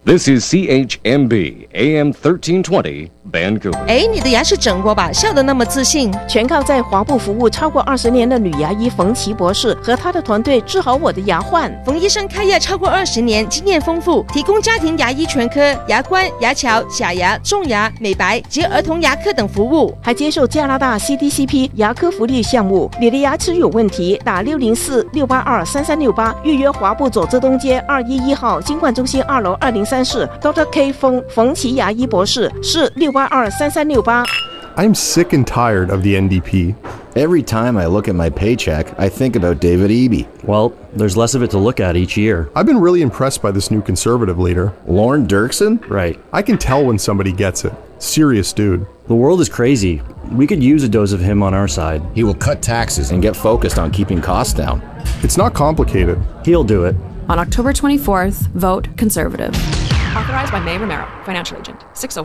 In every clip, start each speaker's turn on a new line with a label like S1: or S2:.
S1: This is CHMB AM 1320 Vancouver。
S2: 你的牙是整过吧？笑得那么自信。
S3: 全靠在华埠服务超过20年的女牙医冯琦博士和她的团队治好我的牙患。
S2: 冯医生开业超过20年，经验丰富，提供家庭牙医全科、牙冠、牙桥、假牙、种牙、美白及儿童牙科等服务，
S3: 还接受加拿大 CDCP 牙科福利项目。你的牙齿有问题，打604-682-3368预约华埠佐治东街211号金冠中心2楼2034 Dr. K 冯琦牙医博士是682-3368。
S4: I'm sick and tired of the NDP.
S5: Every time I look at my paycheck, I think about David Eby.
S6: Well, there's less of it to look at each year.
S4: I've been really impressed by this new conservative leader.
S5: Lorne Dirksen?
S6: Right.
S4: I can tell when somebody gets it. Serious dude.
S6: The world is crazy. We could use a dose of him on our side.
S5: He will cut taxes and get focused on keeping costs down.
S4: It's not complicated.
S6: He'll do it.
S7: On October 24th, vote Conservative. Authorized by May Romero, Financial Agent,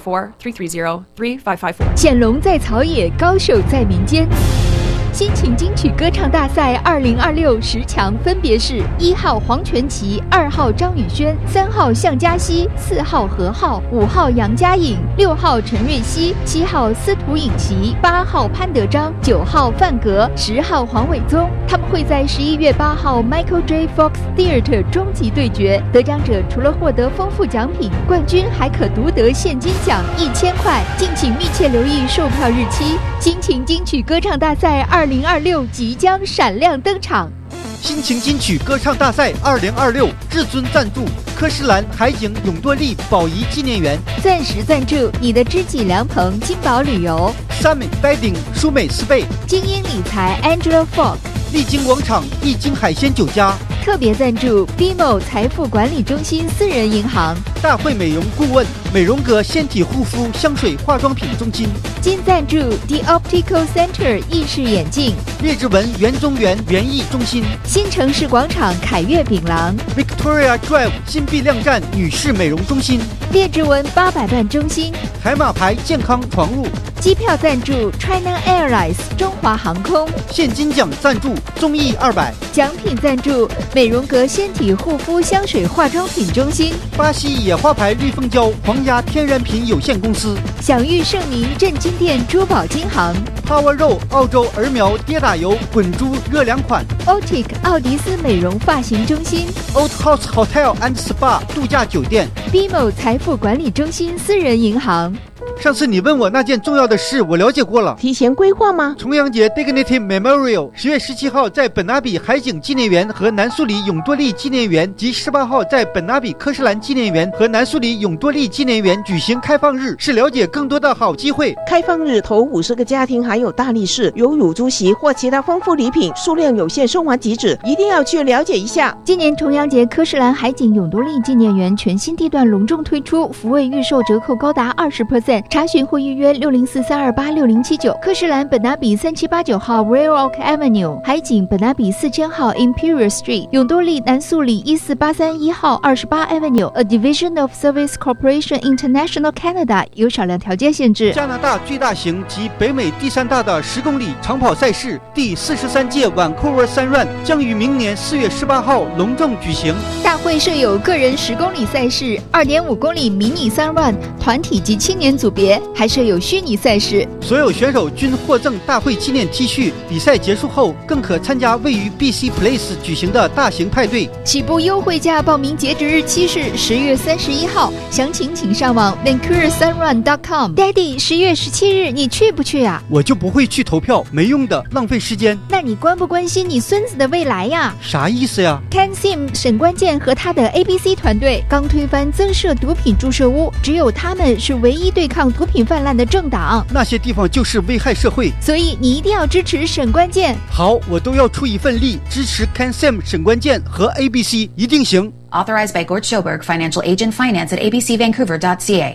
S7: 604-330-3554.
S8: 显龙在草野，高手在民间。新情金曲歌唱大赛2026 10强分别是1号黄全琪、2号张宇轩、3号向嘉熙、4号何浩、5号杨嘉颖、6号陈瑞希、7号司徒颖琪、8号潘德章、9号范格、10号黄伟宗。他们会在11月8号 Michael J. Fox Theatre 终极对决，得奖者除了获得丰富奖品，冠军还可独得现金奖1000块。敬请密切留意售票日期。新情金曲歌唱大赛2026即将闪亮登场。
S9: 新情金曲歌唱大赛2026至尊赞助科诗兰海景永多利宝仪纪念园，
S8: 暂时赞助你的知己良朋金宝旅游，
S9: 三美 Wedding 舒美斯贝，
S8: 精英理财 Angela Falk，
S9: 丽晶广场丽晶海鲜酒家，
S8: 特别赞助 BMO 财富管理中心私人银行，
S9: 大会美容顾问美容阁纤体护肤香水化妆品中心，
S8: 金赞助 The Optical Center 意式眼镜，
S9: 列治文园中园园艺中心，
S8: 新城市广场凯悦饼廊，
S9: Victoria Drive 新碧亮站女士美容中心，
S8: 列治文800万中心，
S9: 海马牌健康床褥，
S8: 机票赞助 China Airlines 中华航空，
S9: 现金奖赞助综艺200，
S8: 奖品赞助美容阁纤体护肤香水化妆品中心，
S9: 巴西野花牌绿蜂胶皇家天然品有限公司，
S8: 享誉盛名镇金店珠宝金行，
S9: Power Row 澳洲儿苗跌打油滚珠热两款，
S8: Otic 奥迪斯美容发型中心，
S9: Old House Hotel and Spa 度假酒店，
S8: BMO 财富管理中心私人银行。
S9: 上次你问我那件重要的事，我了解过了。
S3: 提前规划吗？
S9: 重阳节 Dignity Memorial 10月17号在本拿比海景纪念园和南苏里永多利纪念园，及18号在本拿比科诗兰纪念园和南苏里永多利纪念园举行开放日，是了解更多的好机会。
S3: 开放日头50个家庭还有大利是，有乳猪席或其他丰富礼品，数量有限，送完即止，一定要去了解一下。
S8: 今年重阳节科诗兰海景永多利纪念园全新地段隆重推出，福位预售折扣高达20%，查询或预约604-328-6079。科诗兰本拿比3789号 Royal Oak Avenue， 海景本拿比4000号 Imperial Street， 永多利南苏里14831号28 Avenue，A Division of Service Corporation International Canada， 有少量条件限制。
S9: 加拿大最大型及北美第3大的10公里长跑赛事第43届 Vancouver Sun Run 将于明年4月18号隆重举行。
S8: 大会设有个人10公里赛事、2.5公里迷你Sun Run、团体及青年组别，还设有虚拟赛事。
S9: 所有选手均获赠大会纪念 T 恤，比赛结束后更可参加位于 BC Place 举行的大型派对。
S8: 起步优惠价报名截止日期是10月31号，详情请上网 vancouversunrun.com。 Daddy， 10月17日你去不去啊？
S9: 我就不会去投票，没用的，浪费时间。
S8: 那你关不关心你孙子的未来呀？
S9: 啥意思呀？
S8: CanSim 沈关键和他的 ABC 团队刚推翻增设毒品注射屋，只有他们是唯一对抗毒品泛滥的政党，
S9: 那些地方就是危害社会，
S8: 所以你一定要支持沈关键。
S9: 好，我都要出一份力支持 CanSim 沈关键和 ABC， 一定行。
S7: Authorized by Gort Schoberg, Financial Agent, Finance at abcvancouver.ca。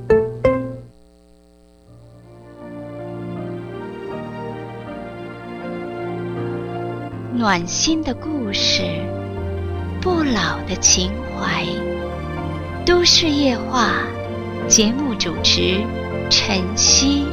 S10: 暖心的故事，不老的情怀，都市夜话，节目主持晨曦。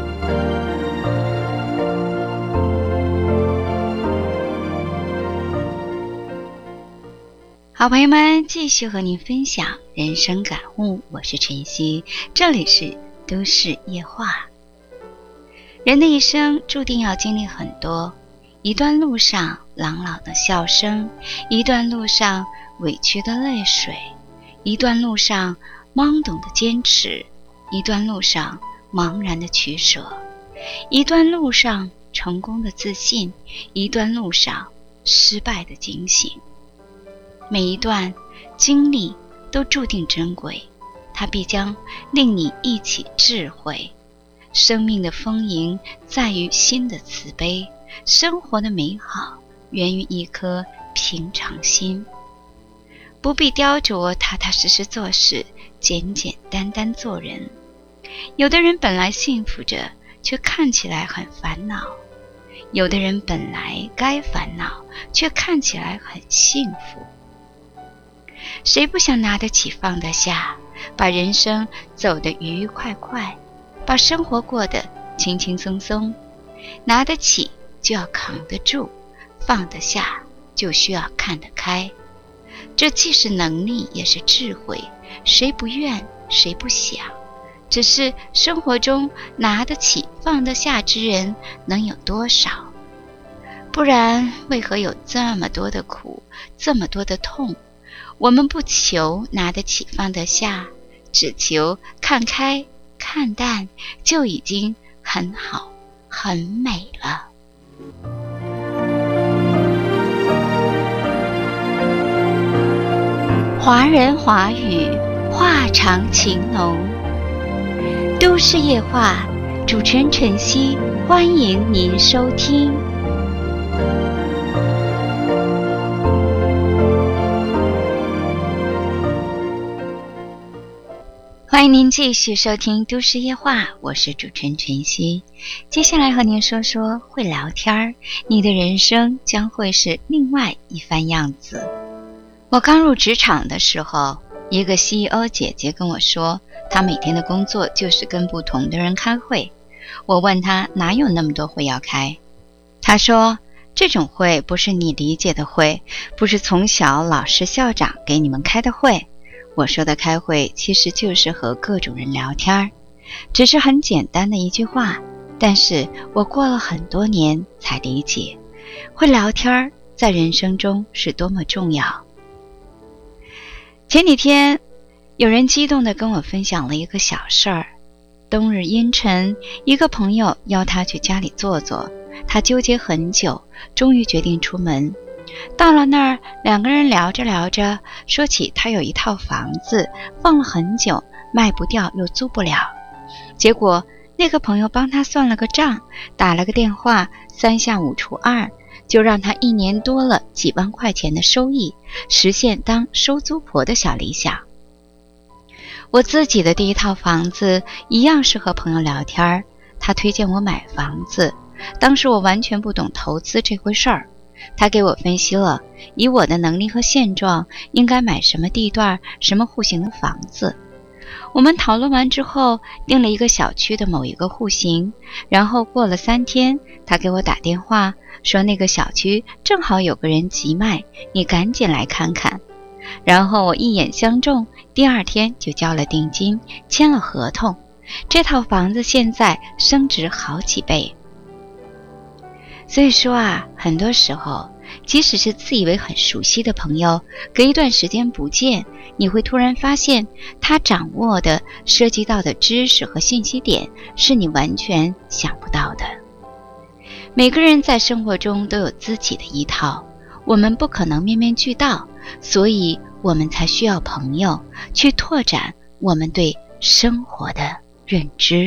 S10: 好朋友们，继续和您分享人生感悟，我是晨曦，这里是都市夜话。人的一生注定要经历很多，一段路上朗朗的笑声，一段路上委屈的泪水，一段路上懵懂的坚持，一段路上茫然的取舍，一段路上成功的自信，一段路上失败的警醒。每一段经历都注定珍贵，它必将令你忆起智慧。生命的丰盈在于心的慈悲，生活的美好源于一颗平常心。不必雕琢，踏踏实实做事，简简单单做人。有的人本来幸福着，却看起来很烦恼；有的人本来该烦恼，却看起来很幸福。谁不想拿得起放得下，把人生走得愉愉快快，把生活过得轻轻松松？拿得起就要扛得住，放得下就需要看得开。这既是能力也是智慧，谁不愿谁不想，只是生活中拿得起放得下之人能有多少？不然为何有这么多的苦，这么多的痛？我们不求拿得起放得下，只求看开看淡，就已经很好很美了。华人华语，话长情浓。都市夜话，主持人晨曦，欢迎您收听。欢迎您继续收听都市夜话，我是主持人晨曦。接下来和您说说，会聊天，你的人生将会是另外一番样子。我刚入职场的时候，一个 CEO 姐姐跟我说，她每天的工作就是跟不同的人开会。我问她哪有那么多会要开，她说这种会不是你理解的会，不是从小老师校长给你们开的会。我说的开会其实就是和各种人聊天，只是很简单的一句话，但是我过了很多年才理解，会聊天在人生中是多么重要。前几天有人激动地跟我分享了一个小事儿。冬日阴沉，一个朋友邀他去家里坐坐，他纠结很久，终于决定出门。到了那儿，两个人聊着聊着，说起他有一套房子放了很久，卖不掉又租不了。结果那个朋友帮他算了个账，打了个电话，3下5除2，就让他1年多了几万块钱的收益，实现当收租婆的小理想。我自己的第一套房子一样是和朋友聊天，他推荐我买房子，当时我完全不懂投资这回事儿。他给我分析了，以我的能力和现状，应该买什么地段、什么户型的房子。我们讨论完之后，定了一个小区的某一个户型，然后过了3天，他给我打电话说那个小区正好有个人急卖，你赶紧来看看。然后我一眼相中，第2天就交了定金，签了合同。这套房子现在升值好几倍。所以说啊，很多时候，即使是自以为很熟悉的朋友，隔一段时间不见，你会突然发现他掌握的、涉及到的知识和信息点是你完全想不到的。每个人在生活中都有自己的一套，我们不可能面面俱到，所以我们才需要朋友去拓展我们对生活的认知。